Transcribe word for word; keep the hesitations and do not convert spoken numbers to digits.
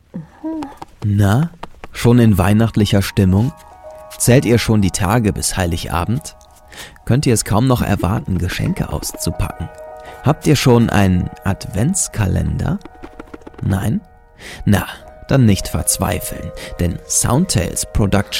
Na, schon in weihnachtlicher Stimmung? Zählt ihr schon die Tage bis Heiligabend? Könnt ihr es kaum noch erwarten, Geschenke auszupacken? Habt ihr schon einen Adventskalender? Nein? Na, dann nicht verzweifeln, denn Soundtales Production